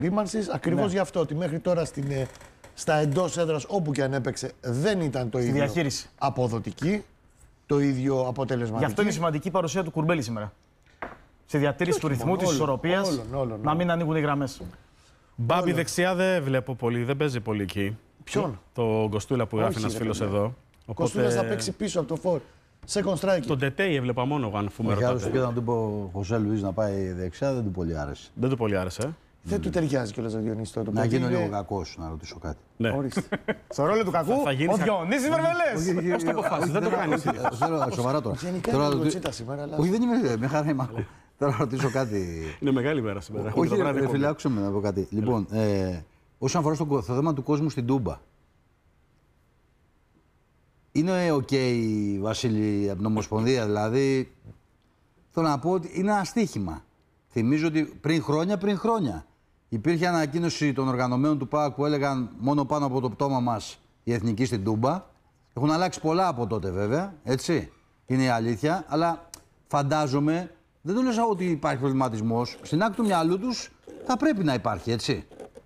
ρήμανσης ακριβώς γι' αυτό ότι μέχρι τώρα στα εντός έδρας όπου και αν έπαιξε δεν ήταν το ίδιο αποδοτική, το ίδιο αποτελεσματική. Γι' αυτό είναι σημαντική η παρουσία του Κουρμπέλη σήμερα. Στη διατήρηση του ρυθμού, της ισορροπίας, να μην ανοίγουν οι γραμμές. Μπάμπη δεξιά δεν βλέπω πολύ, δεν παίζει πολύ εκεί. Ποιον? Το Κοστούλα που γράφει ένας φίλος εδώ. Ο Κοστούλας θα παίξει πίσω από το φόρ. Second strike. Τον Τετέι έβλεπα μόνο αν φούμε ρωτάτε. Άλλωστε και όταν του είπε ο Χωσέ Λουίς να πάει δεξιά δεν του πολύ άρεσε. Δεν του πολύ άρεσε. Δεν του ταιριάζει κιόλας ο Διονύσης το Να γίνω λίγο κακός, να ρωτήσω κάτι. Ναι. Στο ρόλο του κακού, ο Διονύσης Βερβελές. Πώς το αποφάσισες, δεν το κάνεις. Σοβαρά τώρα. Γενικά είναι λίγο τσίτα σήμερα. Όχι, δεν είμαι, με χαρά είμαι. Θέλω να ρωτήσω κάτι. Είναι μεγάλη μέρα σήμερα. Όχι, φίλε, άκουσα με να πω κάτι. Λοιπόν, όσον αφορά στο θέμα του κόσμου στην Τούμπα, είναι οκ, Βασίλη, από την Ομοσπονδία, δηλαδή, θέλω να πω ότι είναι ένα στοίχημα. Θυμίζω ότι πριν χρόνια υπήρχε ανακοίνωση των οργανωμένων του ΠΑΟΚ που έλεγαν μόνο πάνω από το πτώμα μας η εθνική στην Τούμπα. Έχουν αλλάξει πολλά από τότε βέβαια, έτσι, είναι η αλήθεια, αλλά φαντάζομαι, δεν το λέω ότι υπάρχει προβληματισμός, στην άκρη του μυαλού τους θα πρέπει να υπάρχει, έτσι.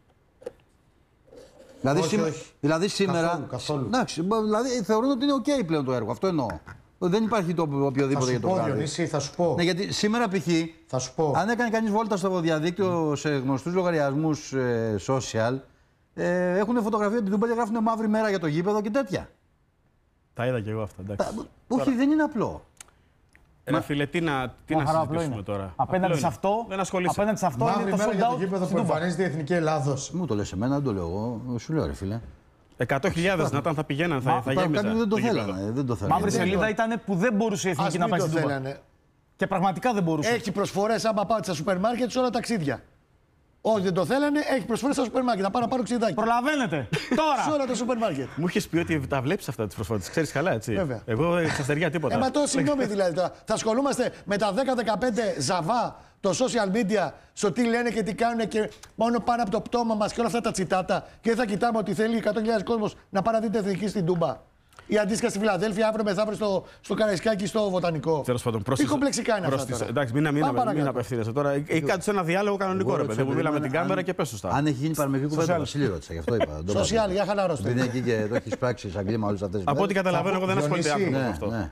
Δηλαδή σήμερα. Καθόλου. Εντάξει, δηλαδή θεωρούν ότι είναι οκ πλέον το έργο. Αυτό εννοώ. Δεν υπάρχει το οποιοδήποτε για το πράγμα. Διονύση, θα σου πω. Ναι, γιατί σήμερα π.χ. Θα σου πω. Αν έκανε κανείς βόλτα στο διαδίκτυο σε γνωστούς λογαριασμούς social, έχουν φωτογραφία την Τούμπα και γράφουν μαύρη μέρα για το γήπεδο και τέτοια. Τα είδα και εγώ αυτά. Εντάξει. Όχι, δεν είναι απλό. Ρε φίλε, τι να συζητήσουμε τώρα. Απέναντι σε αυτό, μαύρη είναι το μέρα για το sold γήπεδο out που εμφανίζεται η Εθνική Ελλάδος. Μου το λες εμένα, δεν το λέω εγώ. Σου λέω, ρε φίλε. 100.000 να ήταν, θα πηγαίναν, θα γέμιζαν. Κάποιοι δεν το θέλανε. Μαύρη σελίδα ήταν που δεν μπορούσε η Εθνική να πάει στην Τούμπα. Και πραγματικά δεν μπορούσε. Έχει προσφορές άμα πάτε στα σούπερ μάρκετ σε όλα τα ταξίδια. Όσοι δεν το θέλανε, έχει προσφορές στα σούπερ μάρκετ. Θα πάω να πάρω ξυδάκι. Προλαβαίνετε. Τώρα! Σε όλα τα σούπερ μάρκετ. Μου είχε πει ότι τα βλέπει αυτά τι προσφορές. Ξέρει καλά, έτσι. Βέβαια. Εγώ στα στεριά τίποτα. Μα το συγγνώμη δηλαδή τώρα. Θα ασχολούμαστε με τα 10-15 ζαβά, το social media, στο τι λένε και τι κάνουν και μόνο πάνω από το πτώμα μας και όλα αυτά τα τσιτάτα. Και δεν θα κοιτάμε ότι θέλει 100.000 κόσμος να πάει να δει την εθνική στην Τούμπα. Η αντίστοιχα στη Φιλαδέλφια, αύριο μεθαύριο στο Καραϊσκάκι, στο Βοτανικό. Τέλος πάντων, τι κομπλεξικά είναι αυτά τώρα. Εντάξει, μην απευθύνεσαι τώρα. Έχει κάτι σε ένα διάλογο κανονικό, ρε παιδί μου. Μιλάμε με την κάμερα και πες σωστά. Αν έχει γίνει παραμικρή κουβέντα, Βασίλη ρώτησα, γι' αυτό είπα. Σοσιάλ, για χαλαρώστε. Δεν είναι εκεί και το έχει πράξει σαν κλίμα όλες αυτές τις μέρες. Από ό,τι καταλαβαίνω, εγώ δεν ασχολείται άνθρωπος με αυτό.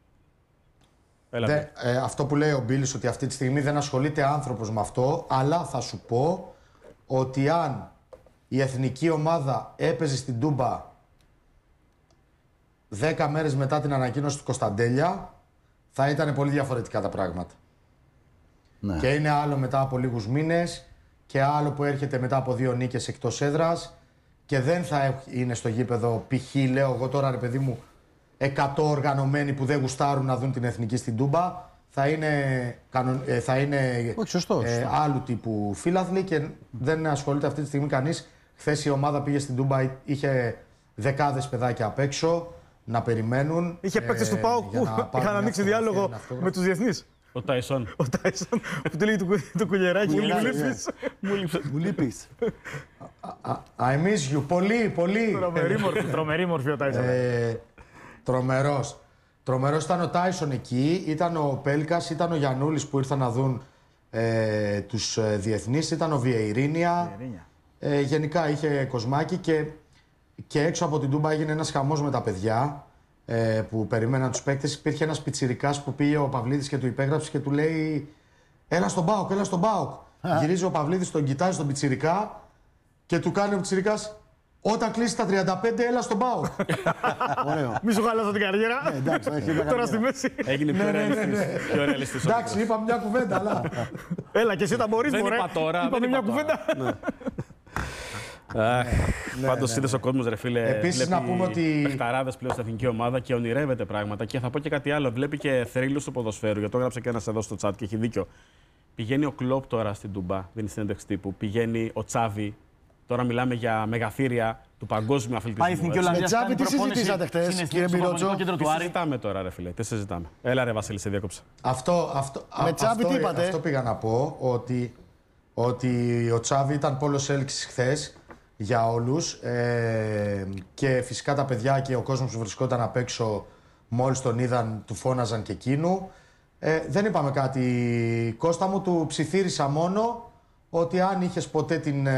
Αυτό που λέει ο Μπίλης ότι αυτή τη στιγμή δεν ασχολείται άνθρωπος με αυτό, αλλά θα σου πω ότι αν η εθνική ομάδα έπαιζε στην Τούμπα 10 μέρες μετά την ανακοίνωση του Κωνσταντέλια, θα ήταν πολύ διαφορετικά τα πράγματα. Ναι. Και είναι άλλο μετά από λίγους μήνες και άλλο που έρχεται μετά από 2 νίκες εκτός έδρας και δεν θα είναι στο γήπεδο π.χ. λέω εγώ τώρα ρε παιδί μου 100 οργανωμένοι που δεν γουστάρουν να δουν την εθνική στην Τούμπα. Θα είναι άλλου τύπου φίλαθλοι και δεν ασχολείται αυτή τη στιγμή κανείς. Χθες η ομάδα πήγε στην Τούμπα, είχε δεκάδες παιδάκια απ' έξω να περιμένουν. Είχε παίκτες του ΠΑΟΚ που είχαν ανοίξει διάλογο με τους διεθνείς. Ο Τάισον. Που του λέει το κουλιεράκι, μου λείπεις. I miss you. Πολύ. Τρομερή μορφή ο Τάισον. Τρομερός ήταν ο Τάισον εκεί, ήταν ο Πέλκας, ήταν ο Γιαννούλης που ήρθαν να δουν τους διεθνείς, ήταν ο Βιεϊρίνια. Γενικά είχε κοσμάκι και έξω από την Τούμπα έγινε ένας χαμός με τα παιδιά που περιμέναν τους παίκτες. Υπήρχε ένας πιτσιρικάς που πήγε ο Παυλίδης και του υπέγραψε και του λέει έλα στον ΠΑΟΚ. Γυρίζει ο Παυλίδης, τον κοιτάζει στον πιτσιρικά και του κάνει ο πιτσιρικάς όταν κλείσει τα 35 έλα στον ΠΑΟΚ. Μη σου χάλασα την καριέρα. Τώρα στη μέση. Έγινε πιο ρεαλιστής. Εντάξει, είπαμε μια κουβέντα, αλλά. Έλα και εσύ τα μπορείς, μωρέ. Δεν είπα τώρα. Είπαμε μια κουβέντα. Πάντως είδες ο κόσμος, ρε φίλε. Επίσης να πούμε ότι. Παιχταράδες πλέον στην εθνική ομάδα και ονειρεύεται πράγματα. Και θα πω και κάτι άλλο. Βλέπει και θρύλους του ποδοσφαίρου. Γιατί το έγραψε και ένας εδώ στο chat και έχει δίκιο. Πηγαίνει ο Κλοπ τώρα στην Τούμπα, δίνει συνέντευξη τύπου. Πηγαίνει ο Τσάβη. Τώρα μιλάμε για μεγαθύρια του παγκόσμιου αθλητισμού. Με Τσάβη τι συζητήσατε χτες, κύριε Μπιρότσο? Τι συζητάμε τώρα, ρε φίλε, τι συζητάμε? Έλα ρε Βασίλη, σε διάκοψα. Με Τσάβη τι είπατε? Αυτό πήγα να πω, ότι ο Τσάβη ήταν πόλος έλξης χθες για όλους και φυσικά τα παιδιά και ο κόσμος που βρισκόταν απ' έξω μόλις τον είδαν του φώναζαν και εκείνου. Δεν είπαμε κάτι, Κώστα μου, του ψιθύρισα μόνο ότι αν είχες ποτέ την